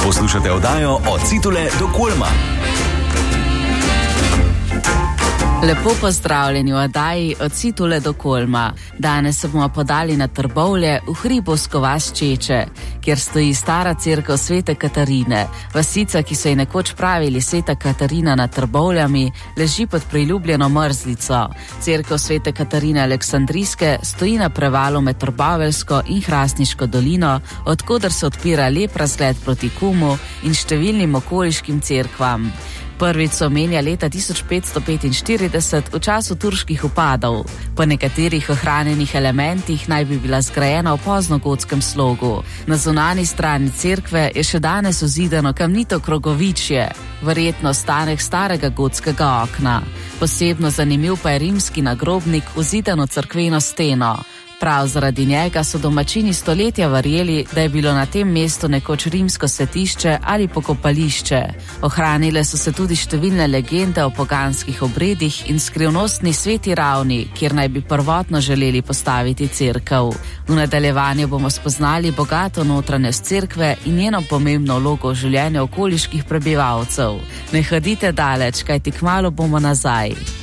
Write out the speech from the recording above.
Poslušate oddajo Od Citule do Kulma. Lepo pozdravljeni v oddaji Od Citule do Kulma. Danes se bomo podali na Trbovlje v Hribovsko vas Čeče, kjer stoji stara cerkev Svete Katarine. Vasica, ki so ji nekoč pravili Sveta Katarina nad Trbovljami, leži pod priljubljeno mrzlico. Cerkev Svete Katarine Aleksandrijske stoji na prevalu med Trboveljsko in Hrastniško dolino, odkoder se odpira lep razgled proti Kumu in številnim okoliškim cerkvam. Prvič se omenja leta 1545 v času turških vpadov. Po nekaterih ohranjenih elementih naj bi bila zgrajena v poznogotskem slogu. Na zunanji strani cerkve je še danes vzidano kamnito krogovičje, verjetno ostanek starega gotskega okna. Posebno zanimiv pa je rimski nagrobnik vzidano cerkveno steno. Prav zaradi njega so domačini stoletja verjeli, da je bilo na tem mestu nekoč rimsko svetišče ali pokopališče. Ohranile so se tudi številne legende o poganskih obredih in skrivnostni sveti ravni, kjer naj bi prvotno želeli postaviti cerkev. V nadaljevanju bomo spoznali bogato notranjost cerkve in njeno pomembno vlogo v življenju okoliških prebivalcev. Ne hodite daleč, kajti kmalu bomo nazaj.